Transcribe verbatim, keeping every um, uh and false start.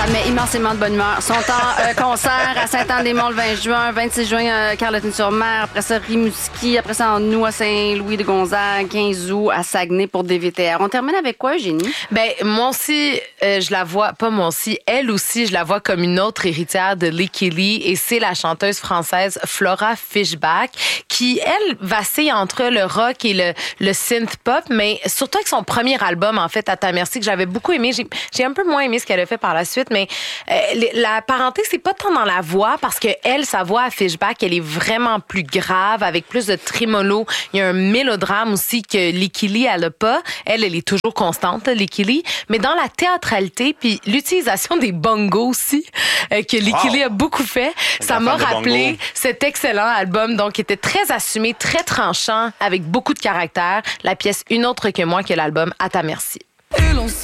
Ça me met immensément de bonne humeur. Ils sont en euh, concert à Saint-Anne-des-Monts le vingt juin, vingt-six juin à Carleton-sur-Mer, après ça Rimouski, après ça en août à Saint-Louis-de-Gonzague, quinze août à Saguenay pour D V T R. On termine avec quoi, Eugénie? Ben moi aussi, euh, je la vois, pas moi aussi, elle aussi, je la vois comme une autre héritière de Licky Lee et c'est la chanteuse française Flora Fishback qui, elle, vacille entre le rock et le, le synth-pop, mais surtout avec son premier album, en fait, à ta merci, que j'avais beaucoup aimé. J'ai, j'ai un peu moins aimé ce qu'elle a fait par la suite, mais euh, la parenté, c'est pas tant dans la voix, parce que elle, sa voix à Fishback, elle est vraiment plus grave, avec plus de trémolo. Il y a un mélodrame aussi que Licky Lee, elle a pas. Elle, elle est toujours constante, Licky Lee, mais dans la théâtralité, puis l'utilisation des bongos aussi, euh, que Licky Lee a beaucoup fait, ça m'a rappelé cet excellent album, donc qui était très assumé, très tranchant, avec beaucoup de caractère. La pièce Une autre que moi, que l'album À ta merci.